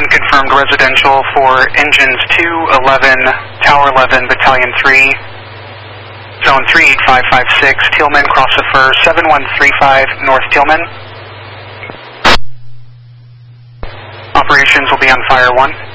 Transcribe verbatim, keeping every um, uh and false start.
confirmed residential for engines two, eleven, Tower eleven, Battalion three, Zone three eight five five six, Tillman, cross the Fur, seven one three five, North Tillman. Operations will be on Fire one.